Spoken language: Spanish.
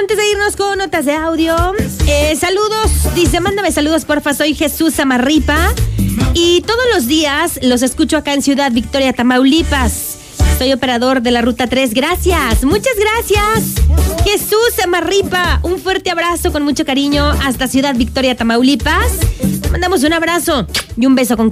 antes de irnos con notas de audio, saludos, dice, mándame saludos porfa, soy Jesús Amarripa y todos los días los escucho acá en Ciudad Victoria, Tamaulipas. Soy operador de la Ruta 3, gracias, muchas gracias. Jesús Amarripa, un fuerte abrazo con mucho cariño hasta Ciudad Victoria, Tamaulipas. Mandamos un abrazo y un beso con